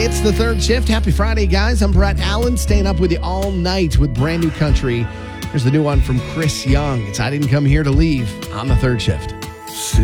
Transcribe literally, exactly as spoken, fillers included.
It's the third shift. Happy Friday, guys. I'm Brett Allen, staying up with you all night with brand new country. Here's the new one from Chris Young. It's I Didn't Come Here to Leave on the third shift.